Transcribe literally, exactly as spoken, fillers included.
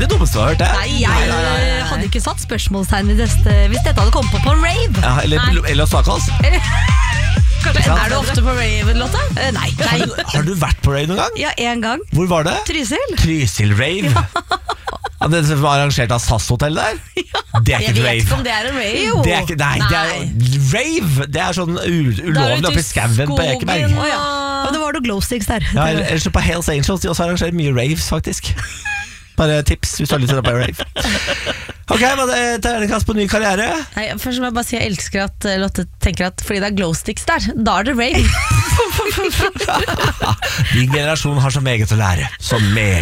det dummeste jeg har hørt det. Nei, jeg nei, nei, nei. hadde ikke satt spørsmålstegn hvis dette, hvis dette hadde kommet på på en rave. Ja, eller, eller Svakals. Er du ofte på rave, Lotte? Uh, nei. nei. Har, du, har du vært på rave noen gang? Ja, en gang. Hvor var det? Trysil. Trysil-rave. Ja. Ja, det som var arrangert av SAS-hotell der? Ja. Det er ikke jeg rave. vet ikke om det er en rave. Det er ikke, nei, nei. Det er rave. Det er sånn ulovlig oppe i skauen på Ekeberg. Oh, ja. Og det var noe glowsticks der. Ja, ellers på Hells Angels. De også arrangerer mye raves, faktisk. Bare tips hvis du har lyst til å på rave. Ok, hva er det terningkast på ny karriere? Nei, først må jeg bare si jeg elsker at Lotte tenker at fordi det er glowsticks der, da er det rave. Din generasjon har så meget å lære. Så meget.